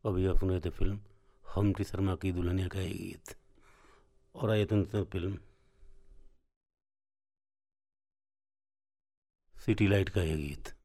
अभी आप सुने थे फिल्म हम्प्टी शर्मा की दुल्हनिया का ये गीत। और आइए सुनते हैं फिल्म सिटी लाइट का ये गीत।